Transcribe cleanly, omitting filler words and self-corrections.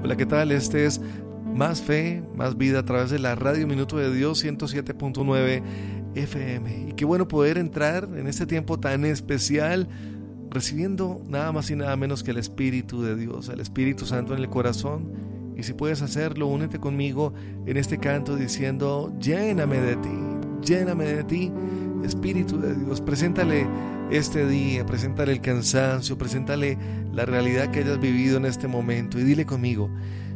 Hola, ¿qué tal? Este es Más Fe, Más Vida a través de la Radio Minuto de Dios 107.9 FM. Y qué bueno poder entrar en este tiempo tan especial recibiendo nada más y nada menos que el Espíritu de Dios, el Espíritu Santo en el corazón. Y si puedes hacerlo, únete conmigo en este canto diciendo: lléname de ti, Espíritu de Dios. Preséntale este día, preséntale el cansancio, preséntale la realidad que hayas vivido en este momento y dile conmigo: